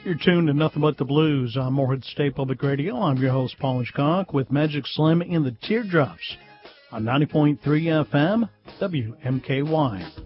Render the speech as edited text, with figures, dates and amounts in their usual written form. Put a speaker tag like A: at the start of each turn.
A: You're tuned to Nothing But the Blues on Morehead State Public Radio. I'm your host, Paul Hitchcock, with Magic Slim in the Teardrops on 90.3 FM, WMKY.